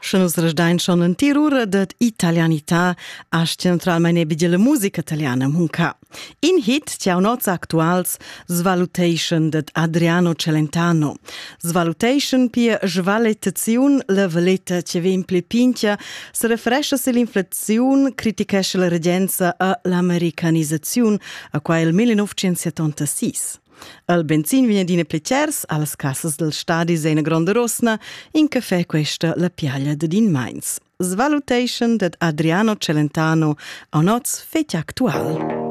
Schon us resdain schon en tirura dat italianità as centralmein ebige la musica italiana munca. In hit ciao nots actuals Svalutation dat Adriano Celentano. Svalutation pia svaletaziun la valeta che vem plepintia se referesce se l'inflaziun, criticesce la regenza a l'americanizzaziun a qua il 1976. Il benzin viene dine plecers allas cassas del stadis e una grande rosna in caffè questa la piaglia de din Mainz. Svalutation dat Adriano Celentano a noz fetg actual.